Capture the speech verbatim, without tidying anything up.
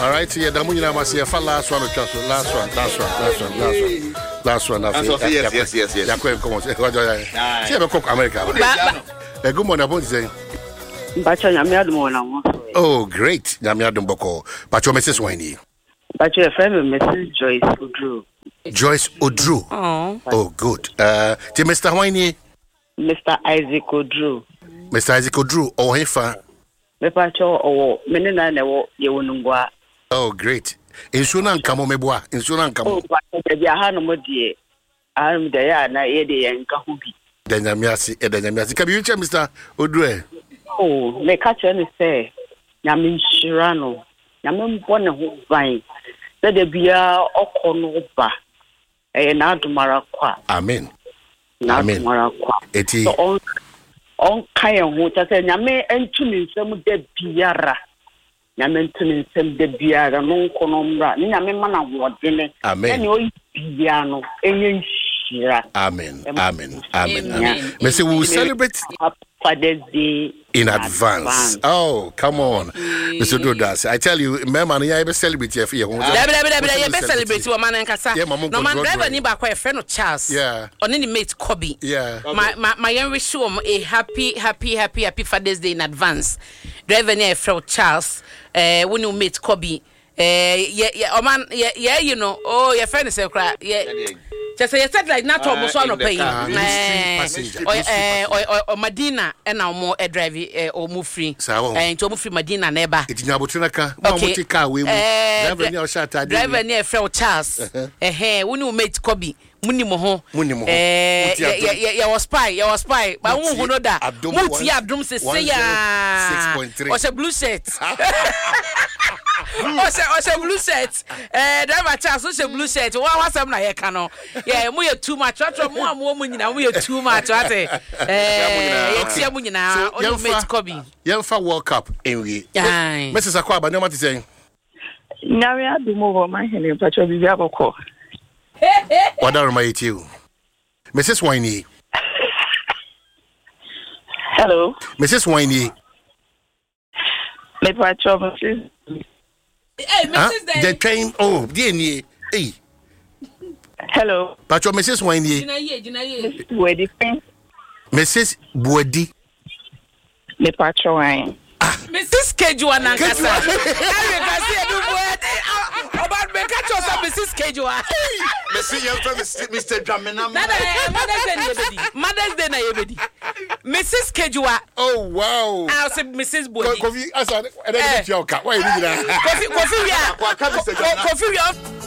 All right, yeah, the money I must say, last one, last one, last one, last one, last one, last one, last one. Yes, yes, yes, yes. Yeah, come on, see, I'm a America. Good morning, I'm saying. Oh, great. Yamiadum Boko. But your Missus Winey. But your friend, Missus Joyce Odru. Joyce Odru. Oh, oh, good. Uh, to Mister Winey. Mister Isaac Odru. Mister Isaac Odru. Oh, hey, fa. Me pacho oh, menina newo yewunungwa. Oh, great. Insurance kamo meboa. Insurance kamo. Oh, but the ahano modie. I'm the ya na yede yanka hubi. Danyamiasi, edanyamiasi. Can you check Mister Odru? Oh, me catch any say. Nyame shirano. Nyame mbone ho ban. Se de bia okono ba. Eh na adumara kwa. Amen. Na adumara kwa. Eti. So on on kai ho ta se nyame entumi nsem de biara. Nyame entumi nsem de biara no nkono mra. Nyame mana wodene. Amen. Ene o bia no enye shira. Amen. Amen. Amen. Amen. Me say we will celebrate Father's Day in advance. advance. Oh, come on. Mm. Mister Dodas, I tell you, my man, you ever celebrate here for your home? Yeah, you ever celebrate your man and Kasa. No man driver ni ba kwa friend of Charles. Yeah. On any mate Kobe. Yeah. My my my young wish you a happy happy happy happy Father's Day in advance. Driver ni friend of Charles. Eh, when you meet Kobe. Eh, yeah yeah, man, yeah yeah, you know. Oh, your friend is a cry. Yeah. Just say said like not almost on pay. Eh, or Medina and now more a drive or move free. And to move free Medina neighbor. It's Nabutinaka. Okay. Car we driver near Shata. Driver near Frau Charles. Eh, hey, when you made Kobe. Munimo Munimo. Eh, yeah, yeah, yeah, was spy, you was spy. But who know that? Muti Abdum say six point three. Or a blue shirt. Or a blue shirt. Eh, driver Charles, what's a blue shirt? What was some like cano? Yeah, we are too much. What more woman now? We are too much. What eh? Eh, it's your money now. You made Kobe. You for World Cup anyway. Missus Akwaba, no matter saying. Now we have to move on my hand, but you'll be able to call. What are my you? Missus Winey. Hello. Missus Winey. Me pacho Missus Hey, Missus Huh? The train. Oh, dear. Hey. Hello. Pacho Missus Winey. Jinaye, Jinaye. Buedi. Missus Buedi. Me pacho wine. Missus Kejua Nankasa. I can see you Buedi. About me catch us Missus Kejua. Messi, you're from Mister Dramina. Mother's Day, Mother's Day, na yebedi. Missus Kejua. Oh wow. I say Missus Buedi. Kofi, asa, I don't know your car. Why you need that? Kofi, Kofi, yeah. Kofi, yeah.